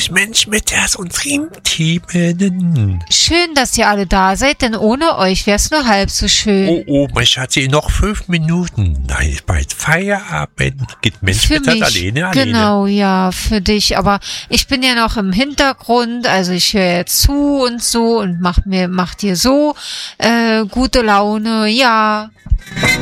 das Menschmittags und Teamthemen. Schön, dass ihr alle da seid, denn ohne euch wär's nur halb so schön. Oh, mein Schatz, noch 5 Minuten. Nein, ist bald Feierabend. Geht Für Menschmittag mich, alleine? genau, ja, für dich. Aber ich bin ja noch im Hintergrund, also ich höre jetzt zu und so und mach dir so gute Laune, ja.